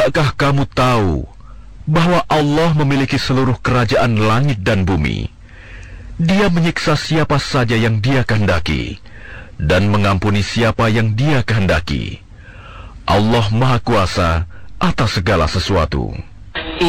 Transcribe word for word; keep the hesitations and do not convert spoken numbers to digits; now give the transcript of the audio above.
Tidakkah kamu tahu bahwa Allah memiliki seluruh kerajaan langit dan bumi? Dia menyiksa siapa saja yang Dia kehendaki dan mengampuni siapa yang Dia kehendaki. Allah Maha Kuasa atas segala sesuatu.